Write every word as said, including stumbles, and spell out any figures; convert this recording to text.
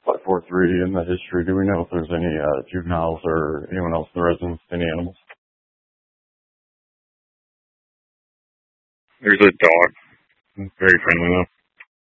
five four three in the history. Do we know if there's any uh, juveniles or anyone else in the residence, any animals? There's a dog. Very friendly though.